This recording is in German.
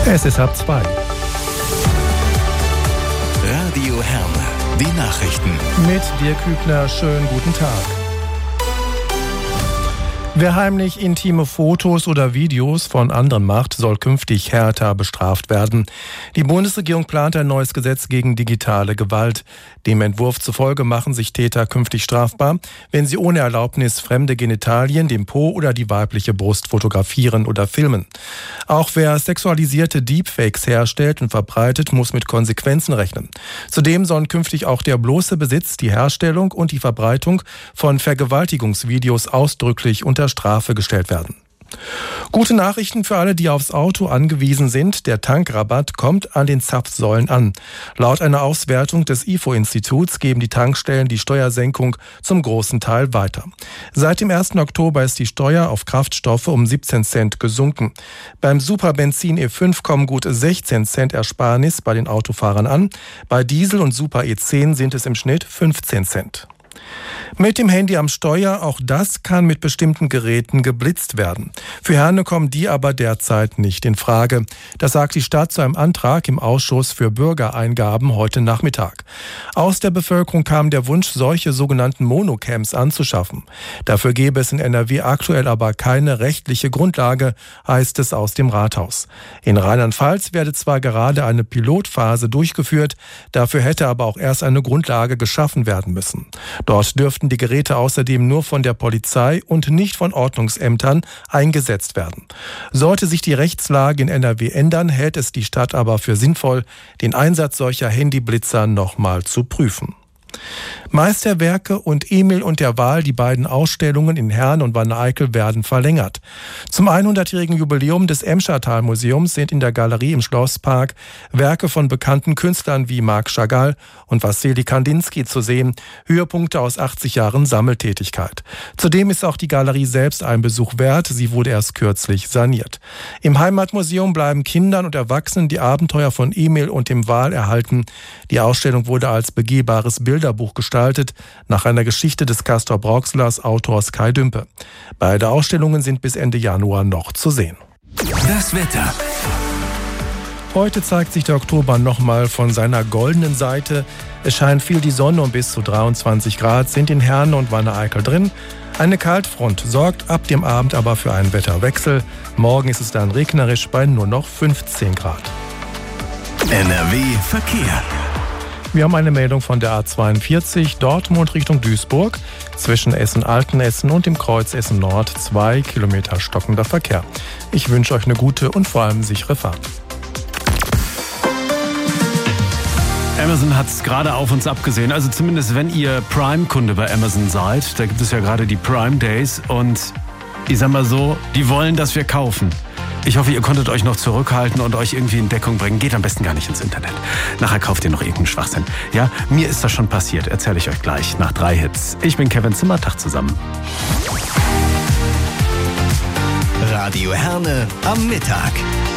Es ist 1:30. Radio Herne, die Nachrichten. Mit Dirk Hübner, schönen guten Tag. Wer heimlich intime Fotos oder Videos von anderen macht, soll künftig härter bestraft werden. Die Bundesregierung plant ein neues Gesetz gegen digitale Gewalt. Dem Entwurf zufolge machen sich Täter künftig strafbar, wenn sie ohne Erlaubnis fremde Genitalien, den Po oder die weibliche Brust fotografieren oder filmen. Auch wer sexualisierte Deepfakes herstellt und verbreitet, muss mit Konsequenzen rechnen. Zudem sollen künftig auch der bloße Besitz, die Herstellung und die Verbreitung von Vergewaltigungsvideos ausdrücklich unter Strafe gestellt werden. Gute Nachrichten für alle, die aufs Auto angewiesen sind. Der Tankrabatt kommt an den Zapfsäulen an. Laut einer Auswertung des IFO-Instituts geben die Tankstellen die Steuersenkung zum großen Teil weiter. Seit dem 1. Oktober ist die Steuer auf Kraftstoffe um 17 Cent gesunken. Beim Superbenzin E5 kommen gut 16 Cent Ersparnis bei den Autofahrern an. Bei Diesel und Super E10 sind es im Schnitt 15 Cent. Mit dem Handy am Steuer, auch das kann mit bestimmten Geräten geblitzt werden. Für Herne kommen die aber derzeit nicht in Frage. Das sagt die Stadt zu einem Antrag im Ausschuss für Bürgereingaben heute Nachmittag. Aus der Bevölkerung kam der Wunsch, solche sogenannten Monocams anzuschaffen. Dafür gäbe es in NRW aktuell aber keine rechtliche Grundlage, heißt es aus dem Rathaus. In Rheinland-Pfalz werde zwar gerade eine Pilotphase durchgeführt, dafür hätte aber auch erst eine Grundlage geschaffen werden müssen. Dort dürften die Geräte außerdem nur von der Polizei und nicht von Ordnungsämtern eingesetzt werden. Sollte sich die Rechtslage in NRW ändern, hält es die Stadt aber für sinnvoll, den Einsatz solcher Handyblitzer nochmal zu prüfen. Meisterwerke und Emil und der Wal, die beiden Ausstellungen in Herne und Wanne-Eickel, werden verlängert. Zum 100-jährigen Jubiläum des Emschertal-Museums sind in der Galerie im Schlosspark Werke von bekannten Künstlern wie Marc Chagall und Wassily Kandinsky zu sehen, Höhepunkte aus 80 Jahren Sammeltätigkeit. Zudem ist auch die Galerie selbst ein Besuch wert, sie wurde erst kürzlich saniert. Im Heimatmuseum bleiben Kindern und Erwachsenen die Abenteuer von Emil und dem Wal erhalten. Die Ausstellung wurde als begehbares Bilderbuch gestaltet, nach einer Geschichte des Castrop-Rauxlers Autors Kai Dümpe. Beide Ausstellungen sind bis Ende Januar noch zu sehen. Das Wetter. Heute zeigt sich der Oktober nochmal von seiner goldenen Seite. Es scheint viel die Sonne und bis zu 23 Grad sind in Herne und Wanne-Eickel drin. Eine Kaltfront sorgt ab dem Abend aber für einen Wetterwechsel. Morgen ist es dann regnerisch bei nur noch 15 Grad. NRW Verkehr. Wir haben eine Meldung von der A42 Dortmund Richtung Duisburg. Zwischen Essen-Altenessen und dem Kreuz Essen-Nord 2 Kilometer stockender Verkehr. Ich wünsche euch eine gute und vor allem sichere Fahrt. Amazon hat es gerade auf uns abgesehen. Also zumindest wenn ihr Prime-Kunde bei Amazon seid. Da gibt es ja gerade die Prime Days. Und ich sag mal so, die wollen, dass wir kaufen. Ich hoffe, ihr konntet euch noch zurückhalten und euch irgendwie in Deckung bringen. Geht am besten gar nicht ins Internet. Nachher kauft ihr noch irgendeinen Schwachsinn. Ja, mir ist das schon passiert. Erzähle ich euch gleich nach 3 Hits. Ich bin Kevin Zimmer. Tag zusammen. Radio Herne am Mittag.